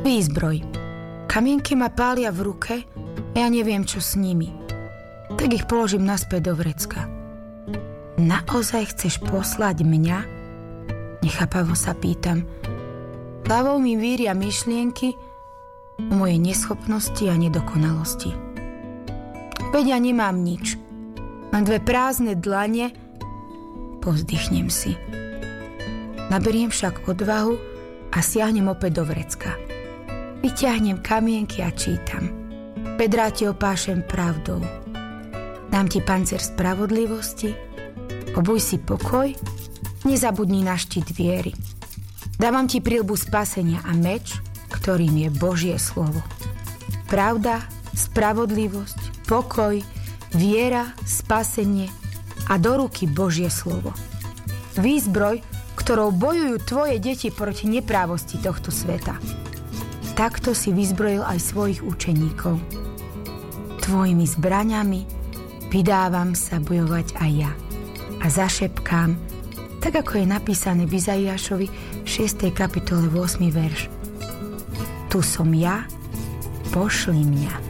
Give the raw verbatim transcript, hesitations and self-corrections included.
Výzbroj. Kamienky ma pália v ruke a ja neviem, čo s nimi. Tak ich položím naspäť do vrecka. Naozaj chceš poslať mňa? Nechápavo sa pýtam. Hlavou mi víria myšlienky o mojej neschopnosti a nedokonalosti. Veď ja nemám nič. Mám dve prázdne dlane. Povzdychnem si. Naberiem však odvahu a siahnem opäť do vrecka. Vyťahnem kamienky a čítam. Bedrá ti opášem pravdou. Dám ti pancier spravodlivosti. Obuj si pokoj. Nezabudni na štít viery. Dávam ti prilbu spasenia a meč, ktorým je Božie slovo. Pravda, spravodlivosť, pokoj, viera, spasenie a do ruky Božie slovo. Výzbroj, ktorou bojujú tvoje deti proti neprávosti tohto sveta. Takto si vyzbrojil aj svojich učeníkov. Tvojimi zbraňami vydávam sa bojovať aj ja. A zašepkám, tak ako je napísané v Izaiášovi šiestej kapitole ôsmy verš. Tu som ja, pošli mňa.